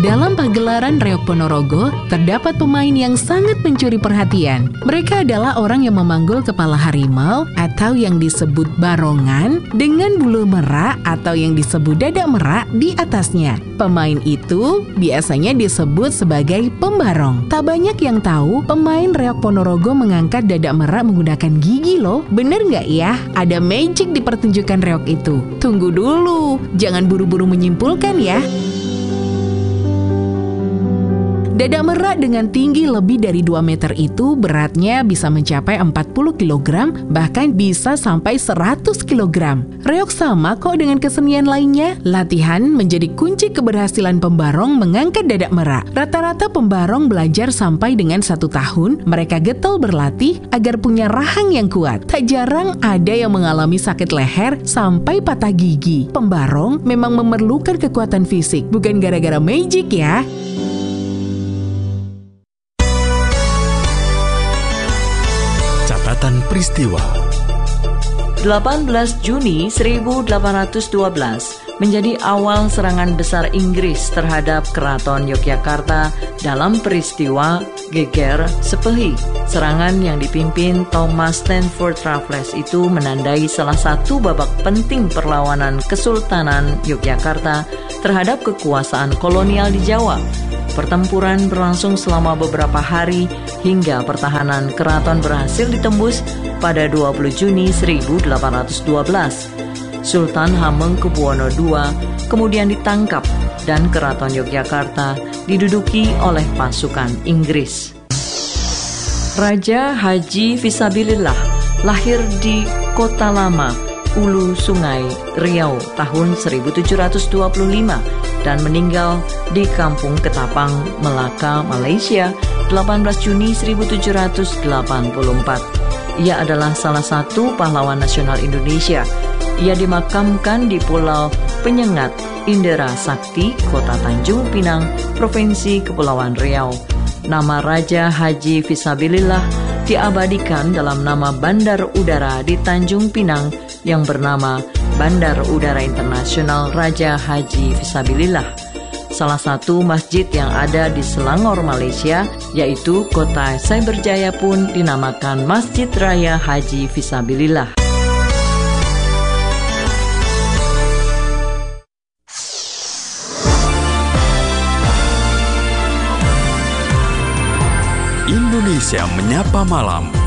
Dalam pagelaran Reok Ponorogo, terdapat pemain yang sangat mencuri perhatian. Mereka adalah orang yang memanggul kepala harimau atau yang disebut barongan dengan bulu merak atau yang disebut dada merak di atasnya. Pemain itu biasanya disebut sebagai pembarong. Tak banyak yang tahu pemain Reok Ponorogo mengangkat dada merak menggunakan gigi loh. Bener nggak ya? Ada magic di pertunjukan reok itu. Tunggu dulu, jangan buru-buru menyimpulkan ya. Dada merak dengan tinggi lebih dari 2 meter itu beratnya bisa mencapai 40 kg, bahkan bisa sampai 100 kg. Reok sama kok dengan kesenian lainnya. Latihan menjadi kunci keberhasilan pembarong mengangkat dada merak. Rata-rata pembarong belajar sampai dengan 1 tahun. Mereka getol berlatih agar punya rahang yang kuat. Tak jarang ada yang mengalami sakit leher sampai patah gigi. Pembarong memang memerlukan kekuatan fisik, bukan gara-gara magic ya. Catatan peristiwa 18 Juni 1812 menjadi awal serangan besar Inggris terhadap Keraton Yogyakarta dalam peristiwa Geger Sepehi. Serangan yang dipimpin Thomas Stamford Raffles itu menandai salah satu babak penting perlawanan Kesultanan Yogyakarta terhadap kekuasaan kolonial di Jawa. Pertempuran berlangsung selama beberapa hari hingga pertahanan keraton berhasil ditembus pada 20 Juni 1812. Sultan Hamengkubuwono II kemudian ditangkap dan keraton Yogyakarta diduduki oleh pasukan Inggris. Raja Haji Fisabilillah lahir di Kota Lama, Ulu Sungai, Riau tahun 1725 dan meninggal di Kampung Ketapang, Melaka, Malaysia 18 Juni 1784. Ia adalah salah satu pahlawan nasional Indonesia. Ia dimakamkan di Pulau Penyengat, Indera Sakti, Kota Tanjung Pinang, Provinsi Kepulauan Riau. Nama Raja Haji Fisabilillah diabadikan dalam nama Bandar Udara di Tanjung Pinang yang bernama Bandar Udara Internasional Raja Haji Fisabilillah. Salah satu masjid yang ada di Selangor, Malaysia, yaitu Kota Cyberjaya pun dinamakan Masjid Raya Haji Fisabilillah. Indonesia Menyapa Malam.